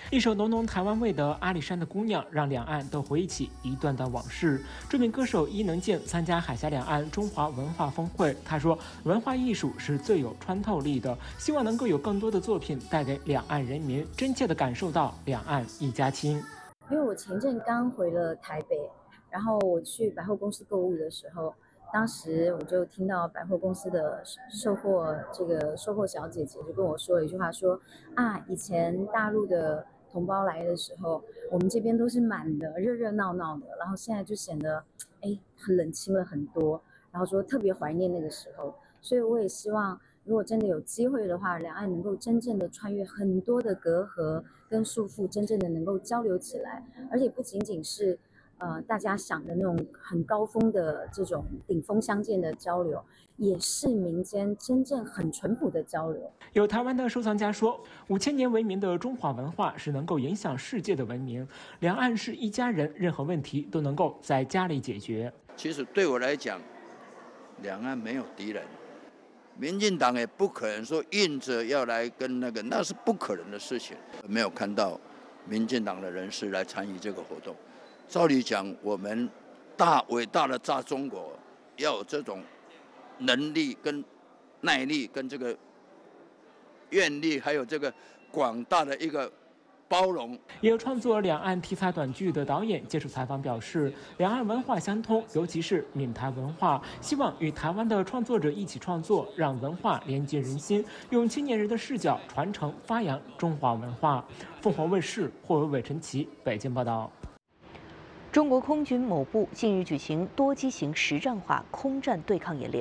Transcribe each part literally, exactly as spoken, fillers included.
一首浓浓台湾味的《阿里山的姑娘》，让两岸都回忆起一段段往事。著名歌手伊能静参加海峡两岸中华文化峰会，他说：“文化艺术是最有穿透力的，希望能够有更多的作品带给两岸人民，真切地感受到两岸一家亲。” 因为我前阵刚回了台北，然后我去百货公司购物的时候，当时我就听到百货公司的售货这个售货小姐姐就跟我说了一句话说，啊，以前大陆的同胞来的时候，我们这边都是满的，热热闹闹的，然后现在就显得哎很冷清了很多，然后说特别怀念那个时候，所以我也希望如果真的有机会的话，两岸能够真正的穿越很多的隔阂跟束缚，真正的能够交流起来，而且不仅仅是呃大家想的那种很高峰的这种顶峰相见的交流，也是民间真正很淳朴的交流。 有台湾的收藏家说，五千年为民的中华文化是能够影响世界的文明，两岸是一家人，任何问题都能够在家里解决。 其实对我来讲，两岸没有敌人。民进党也不可能说硬着要来跟那个，那是不可能的事情。没有看到民进党的人士来参与这个活动。照理讲，我们大伟大的大中国要有这种能力、跟耐力、跟这个愿力，还有这个广大的一个包容。 也有创作两岸题材短剧的导演接受采访表示，两岸文化相通，尤其是闽台文化，希望与台湾的创作者一起创作，让文化连接人心，用青年人的视角传承发扬中华文化。凤凰卫视霍伟伟、陈琦北京报道。 中国空军某部近日举行多机型实战化空战对抗演练。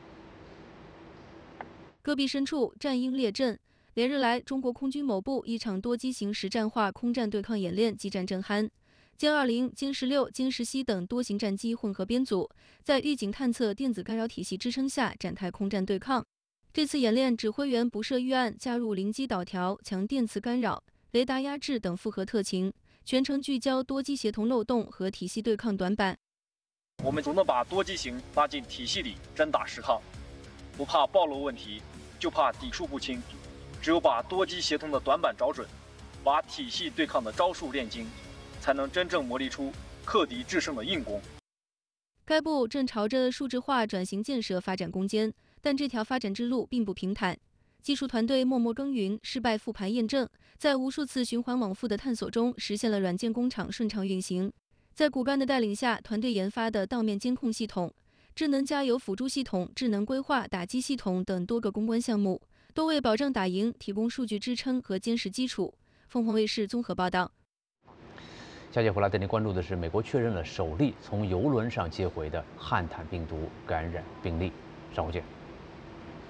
戈壁深处，战鹰列阵。连日来，中国空军某部一场多机型实战化空战对抗演练激战正酣。歼二零、歼十六、歼十七等多型战机混合编组，在预警探测电子干扰体系支撑下展开空战对抗。这次演练，指挥员不设预案，加入临机导调、强电磁干扰、雷达压制等复合特勤，全程聚焦多机协同漏洞和体系对抗短板。 我们总能把多机型拉进体系里真打实抗，不怕暴露问题，就怕底数不清。只有把多机协同的短板找准，把体系对抗的招数练精，才能真正磨砺出克敌制胜的硬功。 该部正朝着数字化转型建设发展攻坚，但这条发展之路并不平坦。技术团队默默耕耘，失败复盘验证，在无数次循环往复的探索中，实现了软件工厂顺畅运行。在骨干的带领下，团队研发的道面监控系统、智能加油辅助系统、智能规划打击系统等多个攻关项目，都为保证打赢提供数据支撑和坚实基础。凤凰卫视综合报道。 下节回来带您关注的是，美国确认了首例从油轮上接回的汉坦病毒感染病例。稍后见。